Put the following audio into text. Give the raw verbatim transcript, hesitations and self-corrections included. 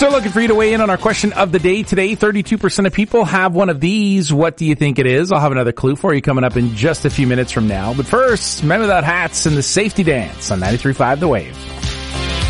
Still looking for you to weigh in on our question of the day today. thirty-two percent of people have one of these. What do you think it is? I'll have another clue for you coming up in just a few minutes from now. But first, Men Without Hats and the Safety Dance on ninety-three point five The Wave.